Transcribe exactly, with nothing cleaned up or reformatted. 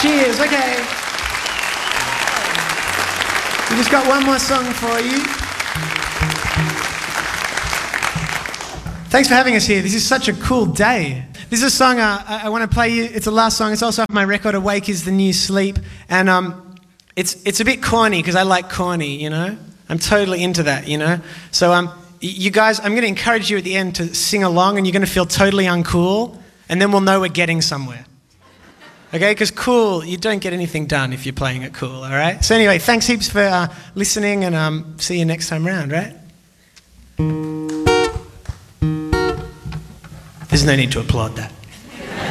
Cheers, okay. We just got one more song for you. Thanks for having us here. This is such a cool day. This is a song uh, I, I want to play you. It's the last song. It's also off my record, Awake is the New Sleep. And um, it's it's a bit corny because I like corny, you know? I'm totally into that, you know? So um, you guys, I'm going to encourage you at the end to sing along, and you're going to feel totally uncool, and then we'll know we're getting somewhere. Okay, because cool, you don't get anything done if you're playing it cool, all right? So anyway, thanks heaps for uh, listening, and um, see you next time round, right? There's no need to applaud that.